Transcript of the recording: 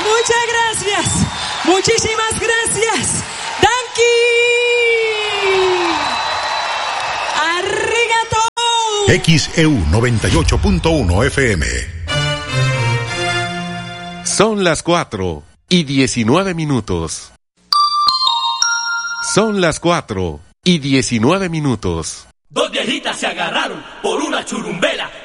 Muchas gracias. Muchísimas gracias. Danke. Arigato. XEU 98.1 FM. Son las 4:19. Son las 4:19. Dos viejitas se agarraron por una churumbela.